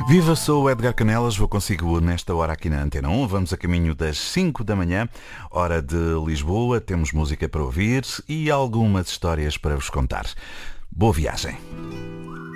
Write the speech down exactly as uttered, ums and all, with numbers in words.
Viva, sou o Edgar Canelas, vou consigo nesta hora aqui na Antena um. Vamos a caminho das cinco da manhã, hora de Lisboa. Temos música para ouvir e algumas histórias para vos contar. Boa viagem.